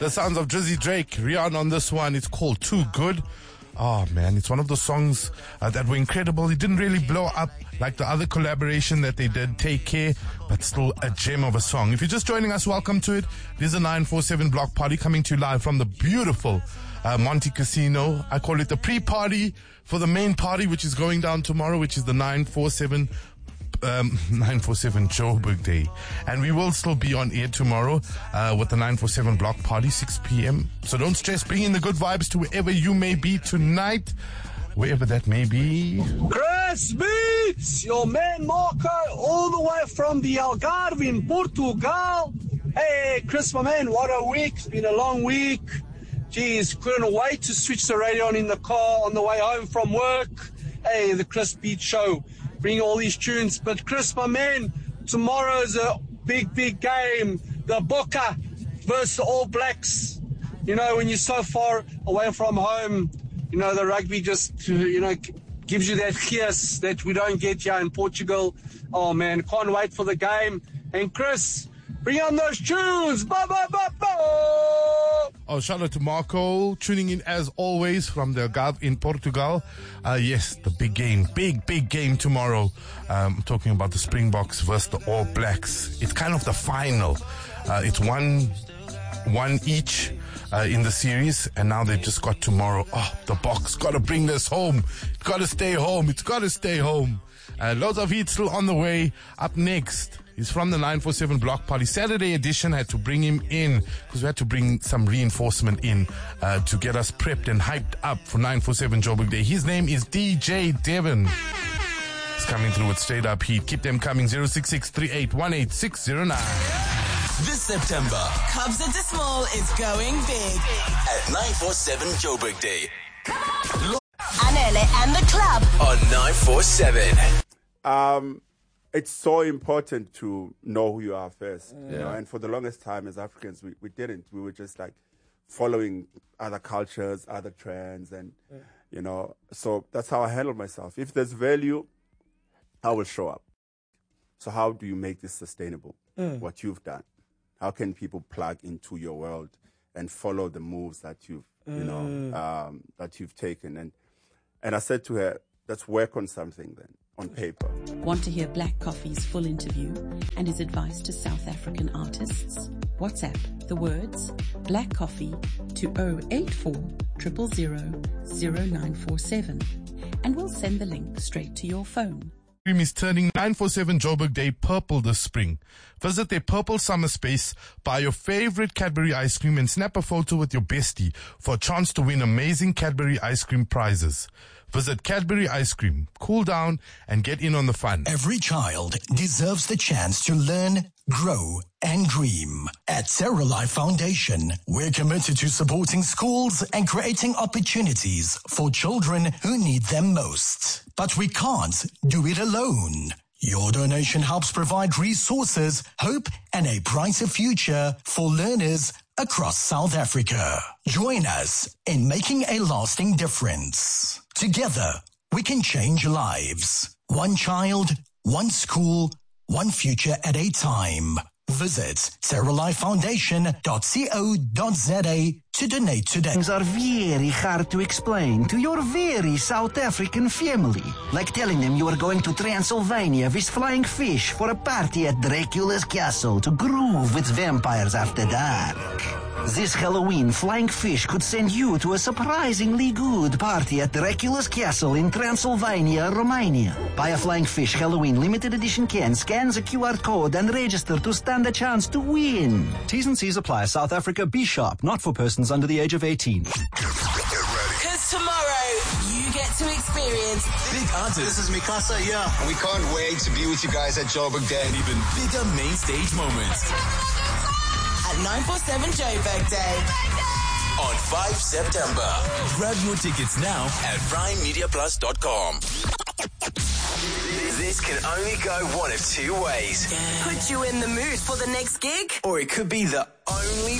The sounds of Drizzy Drake, Rihanna on this one. It's called Too Good. Oh man, it's one of the songs that were incredible. It didn't really blow up like the other collaboration that they did, Take Care, but still a gem of a song. If you're just joining us, welcome to it. This is a 947 block party coming to you live from the beautiful Monte Casino. I call it the pre-party for the main party, which is going down tomorrow, which is the 947 Joburg Day. And we will still be on air tomorrow with the 947 block party, 6 p.m. So don't stress, bring in the good vibes to wherever you may be tonight, wherever that may be. Chris Beats, your man Marco, all the way from the Algarve in Portugal. Hey, Chris, my man, what a week. It's been a long week. Jeez, couldn't wait to switch the radio on in the car on the way home from work. Hey, the Chris Beats show. Bring all these tunes. But Chris, my man, tomorrow's a big game. The Boca versus the All Blacks. You know, when you're so far away from home, you know, the rugby just, gives you that kiss that we don't get here in Portugal. Oh, man, can't wait for the game. And Chris, bring on those tunes. Ba, ba, ba, ba. Oh, shout out to Marco, tuning in as always from the Algarve in Portugal. Yes, the big game, big game tomorrow. I'm talking about the Springboks versus the All Blacks. It's kind of the final. It's one each in the series, and now they've just got tomorrow. Oh, the Boks got to bring this home. It's got to stay home. It's got to stay home. Loads of heat still on the way. Up next, he's from the 947 block party. Saturday edition, had to bring him in because we had to bring some reinforcement in to get us prepped and hyped up for 947 Joburg Day. His name is DJ Devon. He's coming through with straight up heat. Keep them coming. 06638180609. This September, Cubs at the Small is going big at 947 Joburg Day. Anele and the club On 947. It's so important to know who you are first. You know? And for the longest time as Africans, we didn't. We were just like following other cultures, other trends, and, so that's how I handle myself. If there's value, I will show up. So how do you make this sustainable? What you've done? How can people plug into your world and follow the moves that you've, that you've taken? And I said to her, let's work on something then, on paper. Want to hear Black Coffee's full interview and his advice to South African artists? WhatsApp the words Black Coffee to 084 000 0947 and we'll send the link straight to your phone. Cream is turning 947 Joburg Day purple this spring. Visit their purple summer space, buy your favorite Cadbury ice cream and snap a photo with your bestie for a chance to win amazing Cadbury ice cream prizes. Visit Cadbury Ice Cream, cool down, and get in on the fun. Every child deserves the chance to learn, grow, and dream. At Terra Life Foundation, we're committed to supporting schools and creating opportunities for children who need them most. But we can't do it alone. Your donation helps provide resources, hope, and a brighter future for learners across South Africa. Join us in making a lasting difference. Together, we can change lives. One child, one school, one future at a time. Visit terralifefoundation.co.za to donate today. Things are very hard to explain to your very South African family. Like telling them you are going to Transylvania with flying fish for a party at Dracula's castle to groove with vampires after dark. This Halloween, Flying Fish could send you to a surprisingly good party at Dracula's castle in Transylvania, Romania. Buy a Flying Fish Halloween limited edition can, scan the QR code, and register to stand a chance to win. T's and C's apply. South Africa, be sharp. Not for persons under the age of 18. Because tomorrow you get to experience Big artists. This is Mikasa, and we can't wait to be with you guys at Joburg Day. And even bigger main stage moments. at 947 Joburg Day. On 5 September. Grab your tickets now at PrimeMediaPlus.com. This can only go one of two ways. Put you in the mood for the next gig, Or it could be the only